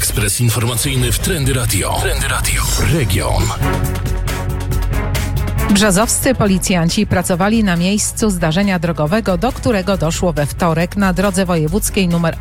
Ekspres informacyjny w Trendy Radio. Trendy Radio. Region. Brzozowscy policjanci pracowali na miejscu zdarzenia drogowego, do którego doszło we wtorek na drodze wojewódzkiej nr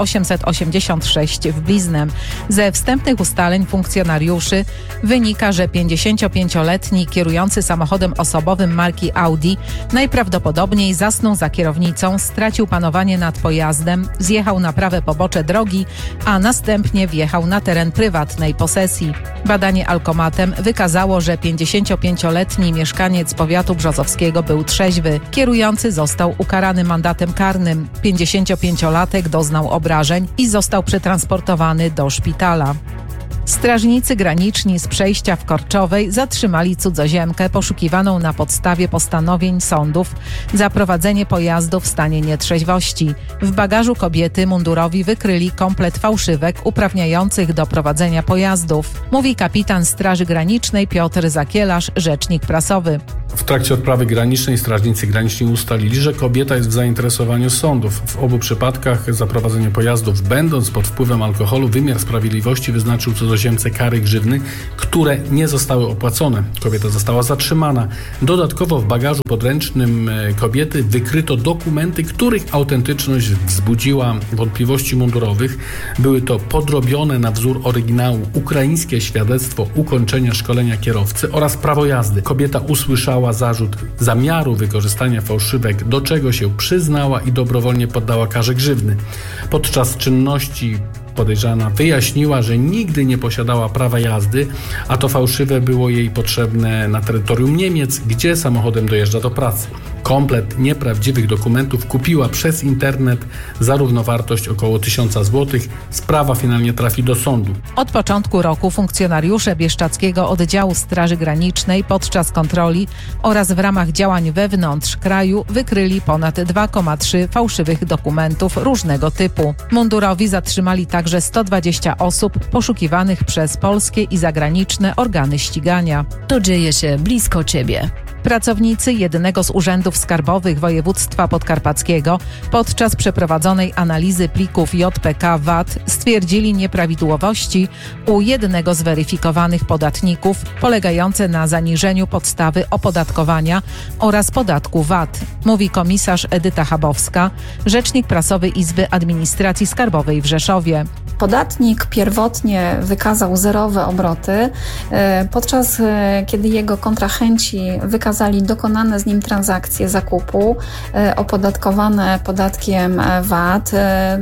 886 w Bliznem. Ze wstępnych ustaleń funkcjonariuszy wynika, że 55-letni kierujący samochodem osobowym marki Audi najprawdopodobniej zasnął za kierownicą, stracił panowanie nad pojazdem, zjechał na prawe pobocze drogi, a następnie wjechał na teren prywatnej posesji. Badanie alkomatem wykazało, że 55-letni mieszkaniec powiatu brzozowskiego był trzeźwy. Kierujący został ukarany mandatem karnym. 55-latek doznał obrażeń i został przetransportowany do szpitala. Strażnicy graniczni z przejścia w Korczowej zatrzymali cudzoziemkę poszukiwaną na podstawie postanowień sądów za prowadzenie pojazdu w stanie nietrzeźwości. W bagażu kobiety mundurowi wykryli komplet fałszywek uprawniających do prowadzenia pojazdów, mówi kapitan Straży Granicznej Piotr Zakielarz, rzecznik prasowy. W trakcie odprawy granicznej strażnicy graniczni ustalili, że kobieta jest w zainteresowaniu sądów. W obu przypadkach za prowadzenie pojazdów będąc pod wpływem alkoholu wymiar sprawiedliwości wyznaczył cudzoziemce kary grzywny, które nie zostały opłacone. Kobieta została zatrzymana. Dodatkowo w bagażu podręcznym kobiety wykryto dokumenty, których autentyczność wzbudziła wątpliwości mundurowych. Były to podrobione na wzór oryginału ukraińskie świadectwo ukończenia szkolenia kierowcy oraz prawo jazdy. Kobieta usłyszała zarzut zamiaru wykorzystania fałszywek, do czego się przyznała i dobrowolnie poddała karze grzywny. Podczas czynności podejrzana wyjaśniła, że nigdy nie posiadała prawa jazdy, a to fałszywe było jej potrzebne na terytorium Niemiec, gdzie samochodem dojeżdża do pracy. Komplet nieprawdziwych dokumentów kupiła przez internet za równowartość około 1000 zł. Sprawa finalnie trafi do sądu. Od początku roku funkcjonariusze Bieszczadzkiego Oddziału Straży Granicznej podczas kontroli oraz w ramach działań wewnątrz kraju wykryli ponad 2,3 fałszywych dokumentów różnego typu. Mundurowi zatrzymali także 120 osób poszukiwanych przez polskie i zagraniczne organy ścigania. To dzieje się blisko Ciebie. Pracownicy jednego z urzędów skarbowych województwa podkarpackiego podczas przeprowadzonej analizy plików JPK VAT stwierdzili nieprawidłowości u jednego z weryfikowanych podatników polegające na zaniżeniu podstawy opodatkowania oraz podatku VAT, mówi komisarz Edyta Chabowska, rzecznik prasowy Izby Administracji Skarbowej w Rzeszowie. Podatnik pierwotnie wykazał zerowe obroty, podczas kiedy jego kontrahenci wykazali dokonane z nim transakcje zakupu opodatkowane podatkiem VAT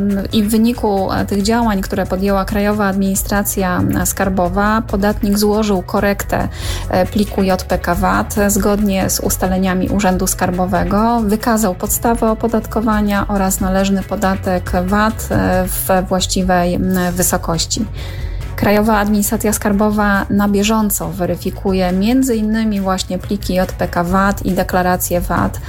i w wyniku tych działań, które podjęła Krajowa Administracja Skarbowa, podatnik złożył korektę pliku JPK VAT zgodnie z ustaleniami Urzędu Skarbowego, wykazał podstawę opodatkowania oraz należny podatek VAT w właściwej wysokości. Krajowa Administracja Skarbowa na bieżąco weryfikuje m.in. właśnie pliki JPK VAT i deklaracje VAT.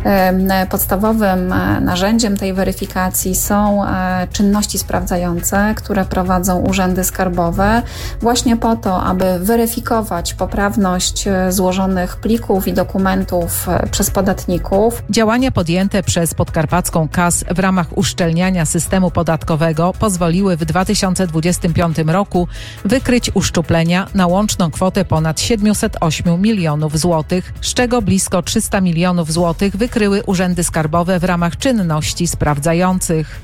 Podstawowym narzędziem tej weryfikacji są czynności sprawdzające, które prowadzą urzędy skarbowe właśnie po to, aby weryfikować poprawność złożonych plików i dokumentów przez podatników. Działania podjęte przez Podkarpacką KAS w ramach uszczelniania systemu podatkowego pozwoliły w 2025 roku wykryć uszczuplenia na łączną kwotę ponad 708 milionów złotych, z czego blisko 300 milionów złotych wykryły urzędy skarbowe w ramach czynności sprawdzających.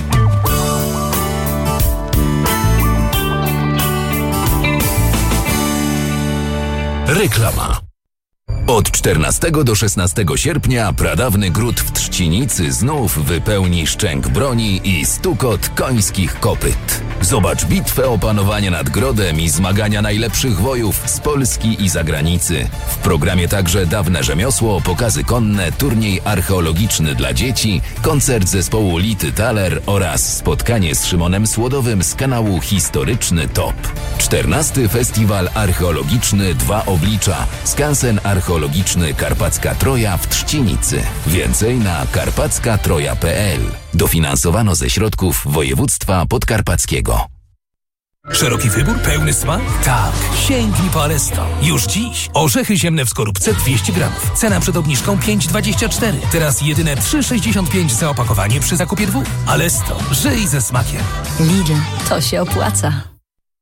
Reklama. Od 14 do 16 sierpnia pradawny gród w Trzcinicy znów wypełni szczęk broni i stukot końskich kopyt. Zobacz bitwę o panowanie nad grodem i zmagania najlepszych wojów z Polski i zagranicy. W programie także dawne rzemiosło, pokazy konne, turniej archeologiczny dla dzieci, koncert zespołu Lity Thaler oraz spotkanie z Szymonem Słodowym z kanału Historyczny Top. 14. Festiwal Archeologiczny Dwa Oblicza. Skansen archeologiczny Karpacka Troja w Trzcinicy. Więcej na karpackatroja.pl. Dofinansowano ze środków województwa podkarpackiego. Szeroki wybór, pełny smak? Tak, sięgnij po Alesto. Już dziś orzechy ziemne w skorupce 200 gramów. Cena przed obniżką 5,24. Teraz jedyne 3,65 za opakowanie przy zakupie 2. Alesto, żyj ze smakiem. Lidl, to się opłaca.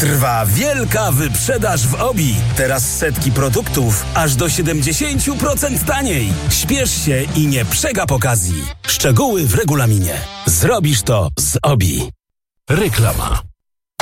Trwa wielka wyprzedaż w OBI. Teraz setki produktów aż do 70% taniej. Śpiesz się i nie przegap okazji. Szczegóły w regulaminie. Zrobisz to z OBI. Reklama.